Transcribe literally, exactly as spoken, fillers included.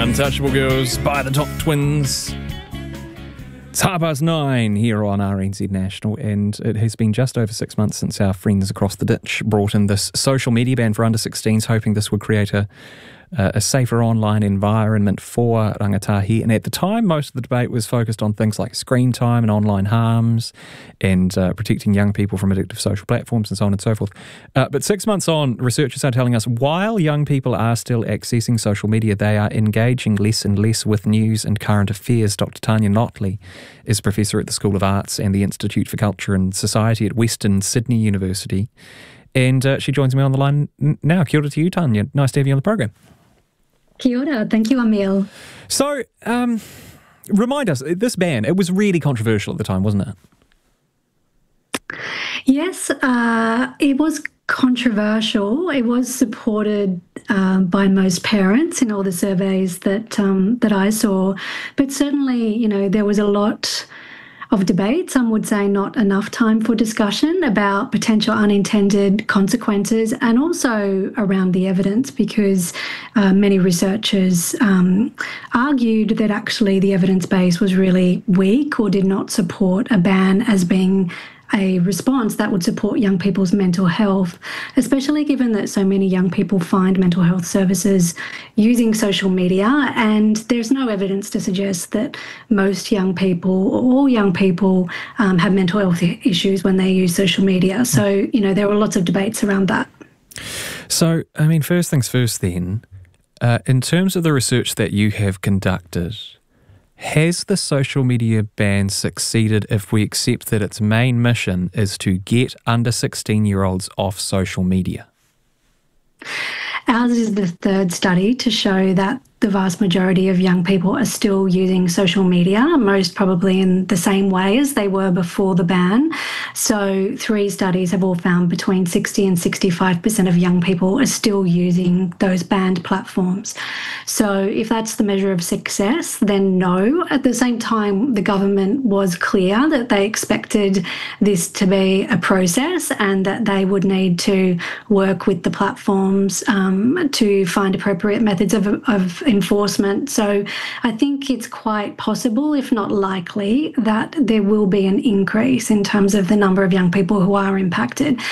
Untouchable Girls by the Top Twins. It's half past nine here on R N Z National, and it has been just over six months since our friends across the ditch brought in this social media ban for under sixteens, hoping this would create a Uh, a safer online environment for rangatahi. And at the time, most of the debate was focused on things like screen time and online harms and uh, protecting young people from addictive social platforms and so on and so forth. Uh, but six months on, researchers are telling us while young people are still accessing social media, they are engaging less and less with news and current affairs. Doctor Tanya Notley is professor at the School of Arts and the Institute for Culture and Society at Western Sydney University. And uh, she joins me on the line now. Kia ora to you, Tanya. Nice to have you on the program. Kia ora. Thank you, Emil. So, um, remind us, this ban, it was really controversial at the time, wasn't it? Yes, uh, it was controversial. It was supported uh, by most parents in all the surveys that um, that I saw. But certainly, you know, there was a lot of debate. Some would say not enough time for discussion about potential unintended consequences, and also around the evidence, because uh, many researchers um, argued that actually the evidence base was really weak or did not support a ban as being a response that would support young people's mental health, especially given that so many young people find mental health services using social media, and there's no evidence to suggest that most young people or all young people um, have mental health issues when they use social media. So, you know, there were lots of debates around that. So, I mean, first things first then, uh, in terms of the research that you have conducted, has the social media ban succeeded if we accept that its main mission is to get under sixteen-year-olds off social media? Ours is the third study to show that the vast majority of young people are still using social media, most probably in the same way as they were before the ban. So three studies have all found between sixty and sixty-five percent of young people are still using those banned platforms. So if that's the measure of success, then no. At the same time, the government was clear that they expected this to be a process and that they would need to work with the platforms um, to find appropriate methods of, of enforcement. So I think it's quite possible, if not likely, that there will be an increase in terms of the number of young people who are impacted.